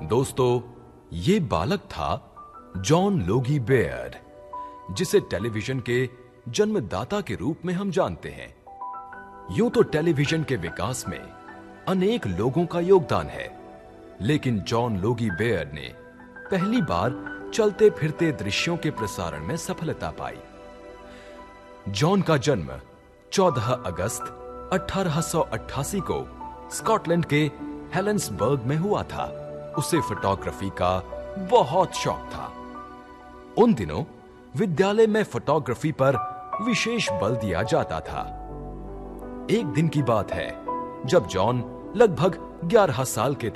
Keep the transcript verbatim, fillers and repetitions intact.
दोस्तों, ये बालक था जॉन लोगी बेयर्ड, जिसे टेलीविजन के जन्मदाता के रूप में हम जानते हैं। यूं तो टेलीविजन के विकास में अनेक लोगों का योगदान है, लेकिन जॉन लोगी बेयर्ड ने पहली बार चलते फिरते दृश्यों के प्रसारण में सफलता पाई। जॉन का जन्म चौदह अगस्त अठारह सौ अट्ठासी को स्कॉटलैंड के हेलेंसबर्ग में हुआ था। उसे फोटोग्राफी का बहुत शौक था। उन दिनों विद्यालय में फोटोग्राफी पर विशेष बल दिया जाता था। एक दिन की बात है जब जॉन लगभग ग्यारह साल के थे।